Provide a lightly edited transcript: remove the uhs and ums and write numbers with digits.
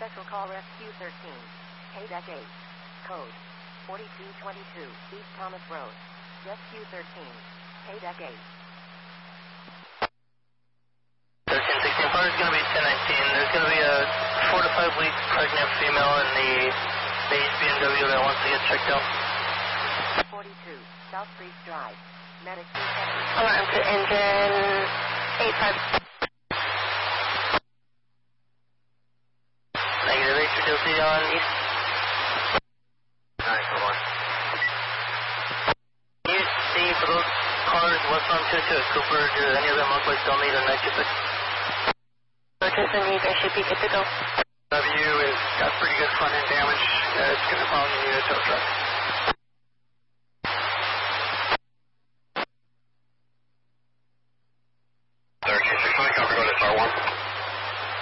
Special Call Rescue 13. KDEC 8. Code 4222 East Thomas Road. Rescue 13. KDEC 8. 1316 Fire is going to be 1019. There's going to be a 4 to 5 week pregnant female in the beige BMW that wants to get checked out. 42 South Breeze Drive. Medic 270. Alarm to engine 85. Negative 8 for Dilsey on East. Alright, come on. Can you see for those cars west on 22 Cooper, do any of them look like they'll need a 926? Just and you guys should be good to go. W has got pretty good front end damage. It's going to probably need a tow truck.